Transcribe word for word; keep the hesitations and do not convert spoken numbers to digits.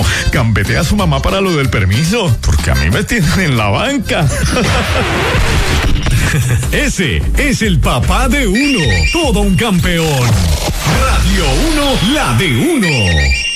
uno gambetea a su mamá para lo del permiso, porque a mí me tienen en la banca. Ese es el papá de uno, todo un campeón. Radio uno, la de uno.